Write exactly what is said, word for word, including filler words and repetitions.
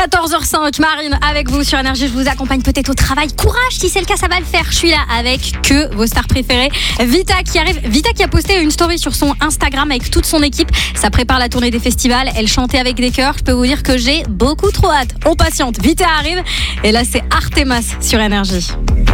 quatorze heures cinq, Marine avec vous sur Énergie. Je vous accompagne peut-être au travail. Courage, si c'est le cas, ça va le faire. Je suis là avec que vos stars préférées. Vita qui arrive. Vita qui a posté une story sur son Instagram avec toute son équipe. Ça prépare la tournée des festivals. Elle chantait avec des chœurs. Je peux vous dire que j'ai beaucoup trop hâte. On patiente. Vita arrive. Et là, c'est Artemas sur Énergie.